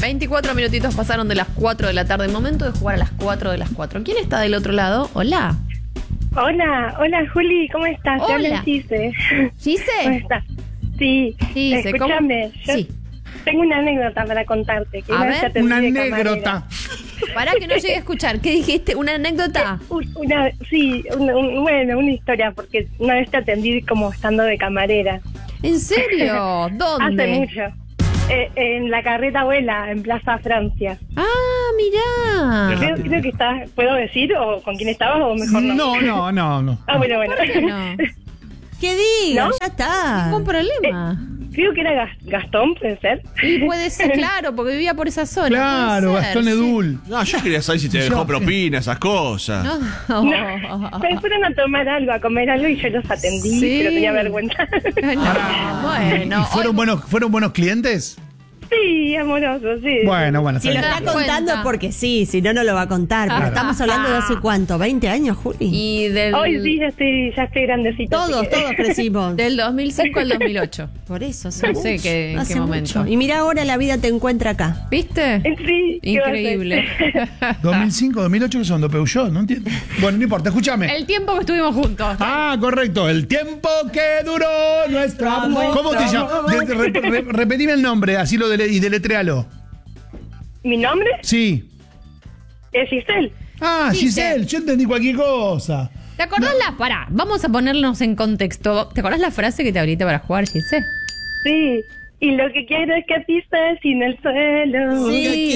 24 minutitos pasaron de las 4 de la tarde. Momento de jugar a las 4 de las 4. ¿Quién está del otro lado? Hola. Hola Juli, ¿cómo estás? Te habla Hola. Gise. ¿Gise? ¿Cómo estás? Sí, Gise, escúchame, yo Sí. tengo una anécdota para contarte. Que A una vez ver. te atendí Una de camarera. anécdota. Pará que no llegué a escuchar. ¿Qué dijiste? ¿Una anécdota? Una historia, porque una vez te atendí como estando de camarera. ¿En serio? ¿Dónde? Hace mucho. En la carreta abuela, en Plaza Francia. Ah, mirá. Creo que estás, ¿puedo decir o con quién estabas o mejor no? No. Ah, bueno. ¿Por qué no? ¿Qué diga? ¿No? Ya está. Ningún problema. Creo que era Gastón, ¿puede ser? Y puede ser, claro, porque vivía por esa zona. Claro, puede ser, Gastón sí. Edul. No, yo quería saber si te dejó propina, esas cosas. No. Se fueron a tomar algo, a comer algo y yo los atendí, Sí. pero tenía vergüenza. No, bueno. ¿Y fueron buenos clientes? Sí, amoroso, sí. Bueno, Si lo está está bien. contando es porque sí, si no, no lo va a contar. Pero Ajá. estamos hablando de hace cuánto, ¿20 años, Juli? Y del, Hoy sí, ya estoy grandecito. Todos crecimos. del 2005 al 2008. Por eso, hace No mucho, sé qué- en hace qué mucho. momento. Y mira, ahora la vida te encuentra acá. ¿Viste? Sí, ¿qué va a Increíble. hacer? 2005, 2008, ¿qué son? ¿De Peugeot? No entiendo. Bueno, no importa, escúchame. El tiempo que estuvimos juntos. Ah, correcto. El tiempo que duró nuestro amor. ¿Cómo te llamas? Repetime el nombre, así y deletréalo. ¿Mi nombre? Sí. Es Giselle. Ah, Giselle, yo entendí cualquier cosa. ¿Te acordás Pará, vamos a ponernos en contexto. ¿Te acordás la frase que te abriste para jugar, Gise? Sí. Y lo que quiero es que pises sin el suelo.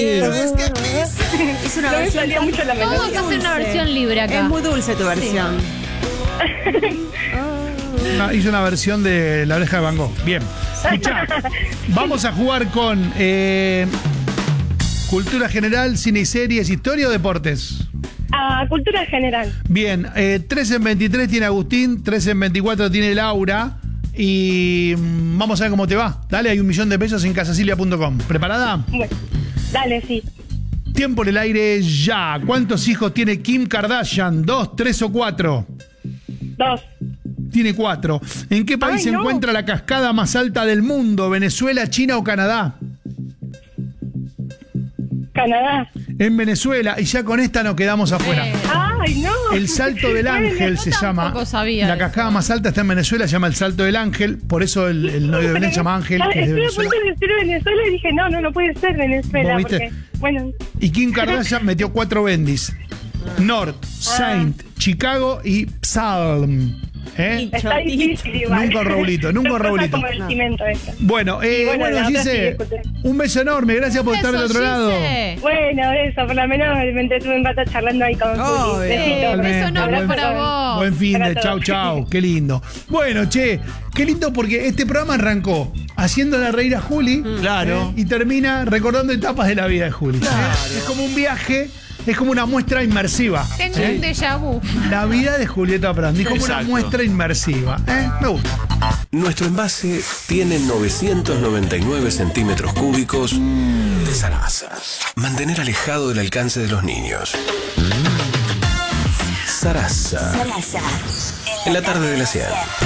Es una No me versión salía mucho la Vamos melodía. a hacer una versión libre acá. Es muy dulce tu versión. Hizo una versión de La Oreja de Van Gogh. Bien. Escuchá, vamos a jugar con cultura general, cine y series, historia o deportes. Cultura general. Bien, 3 en 23 tiene Agustín, 3 en 24 tiene Laura. Y vamos a ver cómo te va. Dale, hay $1.000.000 en casasilvia.com. ¿Preparada? Bueno, dale, sí. Tiempo en el aire ya. ¿Cuántos hijos tiene Kim Kardashian? ¿2, 3 o 4? 2. Tiene 4. ¿En qué país Ay, se no. encuentra la cascada más alta del mundo? ¿Venezuela, China o Canadá? Canadá. En Venezuela. Y ya con esta nos quedamos afuera. Ay, no. El Salto del Ángel se llama. tampoco sabía La eso. cascada más alta está en Venezuela, se llama el Salto del Ángel. Por eso el novio de Belén se llama Ángel, que es de Estuve a punto Venezuela. de decir Venezuela y dije, no puede ser Venezuela. ¿Vos viste? Porque, bueno, Y Kim Kardashian metió 4 bendis. North, Saint, Chicago y Psalm. está difícil igual. Nunca un Raulito, nunca un Son cosas Raulito. como el cimento esto. Bueno, Y bueno, la otra Gise, sí, escuché. un beso enorme. Gracias por estar del otro lado. Bueno, eso, por lo menos me entretuve un rato charlando ahí con Oh, Juli. Besitos. Un beso enorme Buen- para vos. Buen fin de Para todos. chau. Qué lindo. Bueno, che, qué lindo porque este programa arrancó haciéndola reír a Juli. Claro. Y termina recordando etapas de la vida de Juli. Es como un viaje, es como una muestra inmersiva. Tengo un déjà vu. La vida de Julieta Prandi, como una Exacto. muestra inmersiva. Me gusta. Nuestro envase tiene 999 centímetros cúbicos de zaraza. Mantener alejado del alcance de los niños. Zaraza. En la tarde de la 100.